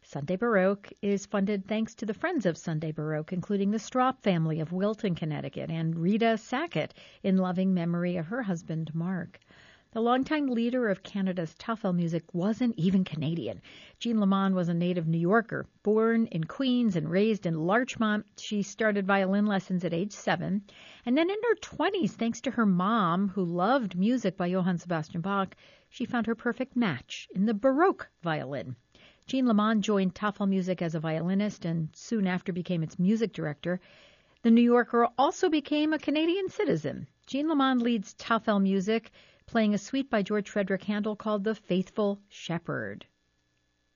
Sunday Baroque is funded thanks to the Friends of Sunday Baroque, including the Stroup family of Wilton, Connecticut, and Rita Sackett, in loving memory of her husband, Mark. The longtime leader of Canada's Tafel music wasn't even Canadian. Jean Lamond was a native New Yorker. Born in Queens and raised in Larchmont, she started violin lessons at age 7. And then in her 20s, thanks to her mom, who loved music by Johann Sebastian Bach, she found her perfect match in the Baroque violin. Jean Lamond joined Tafel Music as a violinist and soon after became its music director. The New Yorker also became a Canadian citizen. Jean Lamond leads Tafel Music, playing a suite by George Frederick Handel called The Faithful Shepherd.